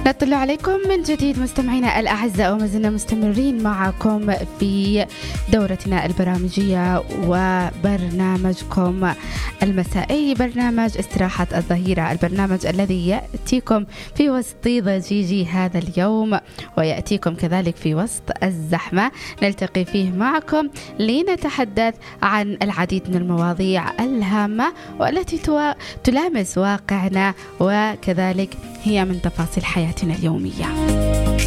نطلع عليكم من جديد مستمعينا الأعزاء، وما زلنا مستمرين معكم في دورتنا البرامجية وبرنامجكم المسائي، برنامج استراحة الظهيرة، البرنامج الذي يأتيكم في وسط ضجيج هذا اليوم ويأتيكم كذلك في وسط الزحمة، نلتقي فيه معكم لنتحدث عن العديد من المواضيع الهامة والتي تلامس واقعنا وكذلك هي من تفاصيل حياتنا اليومية.